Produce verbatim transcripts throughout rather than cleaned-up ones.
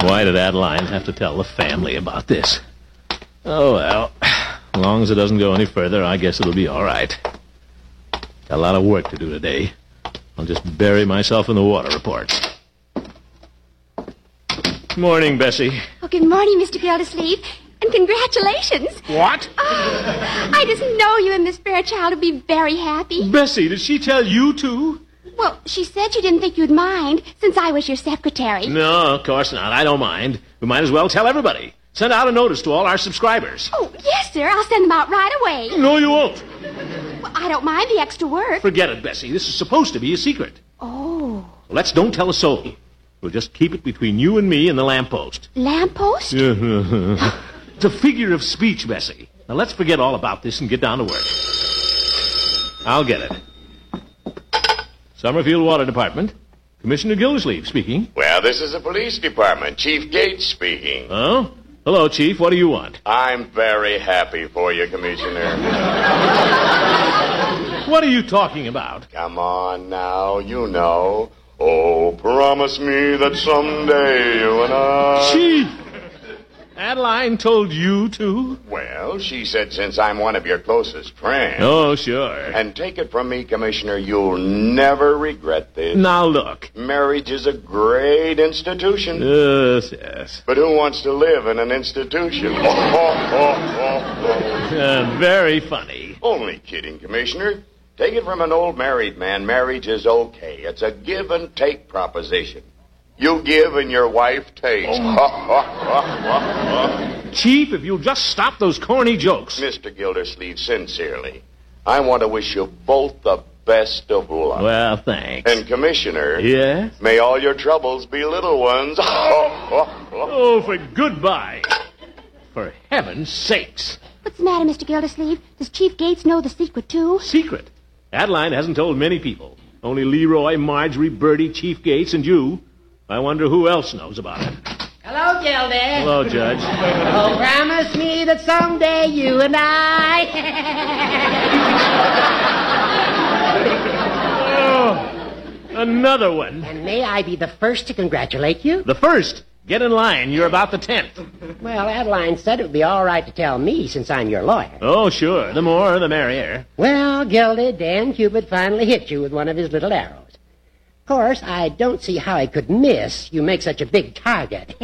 Why did Adeline have to tell the family about this? Oh, well, as long as it doesn't go any further, I guess it'll be all right. Got a lot of work to do today. I'll just bury myself in the water reports. Morning, Bessie. Oh, good morning, Mister Gildersleeve. And congratulations. What? Oh, I just know you and Miss Fairchild will be very happy. Bessie, did she tell you too? Well, she said she didn't think you'd mind, since I was your secretary. No, of course not. I don't mind. We might as well tell everybody. Send out a notice to all our subscribers. Oh, yes, sir. I'll send them out right away. No, you won't. Well, I don't mind the extra work. Forget it, Bessie. This is supposed to be a secret. Oh. Let's don't tell a soul. We'll just keep it between you and me and the lamppost. Lamppost? It's a figure of speech, Bessie. Now, let's forget all about this and get down to work. I'll get it. Summerfield Water Department. Commissioner Gildersleeve speaking. Well, this is the police department. Chief Gates speaking. Oh? Hello, Chief. What do you want? I'm very happy for you, Commissioner. What are you talking about? Come on now, you know. Oh, promise me that someday you and I... Chief! Adeline told you to? Well, she said since I'm one of your closest friends. Oh, sure. And take it from me, Commissioner, you'll never regret this. Now, look. Marriage is a great institution. Yes, yes. But who wants to live in an institution? Oh, oh, oh, oh. Uh, very funny. Only kidding, Commissioner. Take it from an old married man, marriage is okay. It's a give and take proposition. You give and your wife takes. Oh. Chief, if you'll just stop those corny jokes. Mister Gildersleeve, sincerely, I want to wish you both the best of luck. Well, thanks. And, Commissioner... Yes? May all your troubles be little ones. Oh, for goodbye. For heaven's sakes. What's the matter, Mister Gildersleeve? Does Chief Gates know the secret, too? Secret? Adeline hasn't told many people. Only Leroy, Marjorie, Bertie, Chief Gates, and you. I wonder who else knows about it. Hello, Gildy. Hello, Judge. Oh, promise me that someday you and I... Oh, another one. And may I be the first to congratulate you? The first? Get in line. You're about the tenth. Well, Adeline said it would be all right to tell me since I'm your lawyer. Oh, sure. The more, the merrier. Well, Gildy, Dan Cupid finally hit you with one of his little arrows. Of course, I don't see how I could miss. You make such a big target.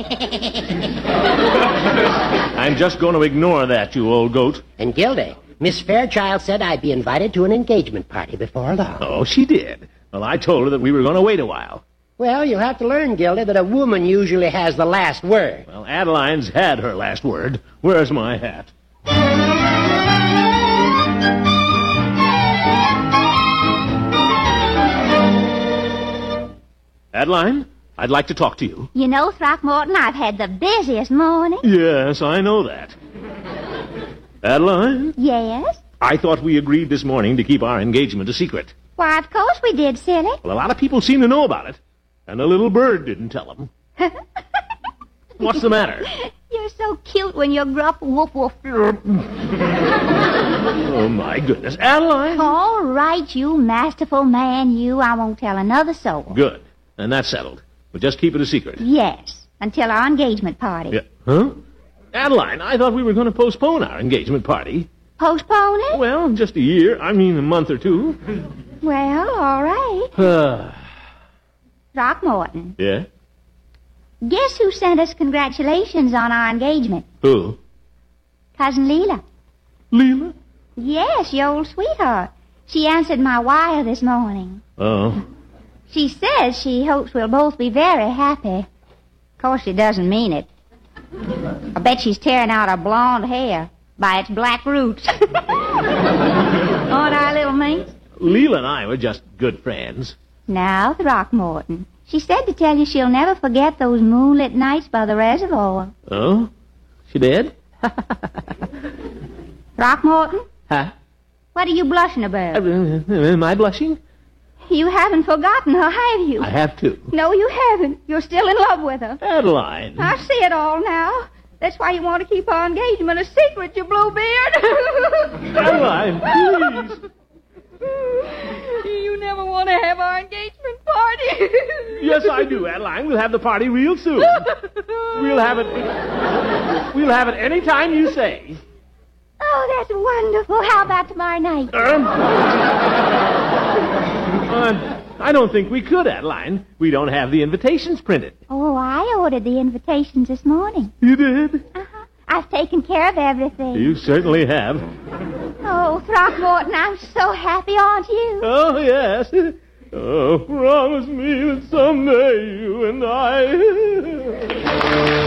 I'm just going to ignore that, you old goat. And Gildy, Miss Fairchild said I'd be invited to an engagement party before long. Oh, she did. Well, I told her that we were going to wait a while. Well, you have to learn, Gildy, that a woman usually has the last word. Well, Adeline's had her last word. Where's my hat? Adeline, I'd like to talk to you. You know, Throckmorton, I've had the busiest morning. Yes, I know that. Adeline? Yes? I thought we agreed this morning to keep our engagement a secret. Why, of course we did, silly. Well, a lot of people seem to know about it, and the little bird didn't tell them. What's the matter? You're so cute when you're gruff. Woof, woof. Oh, my goodness. Adeline? All right, you masterful man, you. I won't tell another soul. Good. And that's settled. We'll just keep it a secret. Yes, until our engagement party. Yeah. Huh? Adeline, I thought we were going to postpone our engagement party. Postpone it? Well, just a year. I mean, a month or two. Well, all right. Throckmorton. Yeah? Guess who sent us congratulations on our engagement? Who? Cousin Leela. Leela? Yes, your old sweetheart. She answered my wire this morning. Oh. She says she hopes we'll both be very happy. Of course, she doesn't mean it. I bet she's tearing out her blonde hair by its black roots. Aren't I, little minx? Leela and I were just good friends. Now, Throckmorton. She said to tell you she'll never forget those moonlit nights by the reservoir. Oh? She did? Throckmorton? Huh? What are you blushing about? Uh, am I blushing? You haven't forgotten her, have you? I have to. No, you haven't. You're still in love with her. Adeline. I see it all now. That's why you want to keep our engagement a secret, you bluebeard. Adeline, please. You you never want to have our engagement party? Yes, I do, Adeline. We'll have the party real soon. We'll have it... We'll have it any time you say. Oh, that's wonderful. How about tomorrow night? Um, uh, I don't think we could, Adeline. We don't have the invitations printed. Oh, I ordered the invitations this morning. You did? Uh-huh. I've taken care of everything. You certainly have. Oh, Throckmorton, I'm so happy, aren't you? Oh, yes. Oh, promise me that someday you and I...